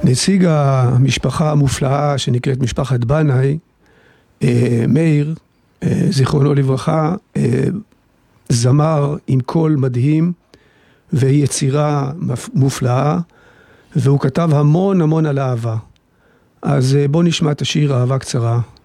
נציג המשפחה המופלאה שנקראת משפחת בנאי, מאיר, זיכרונו לברכה, זמר עם קול מדהים ויצירה מופלאה, והוא כתב המון המון על אהבה. אז בוא נשמע את השיר אהבה קצרה.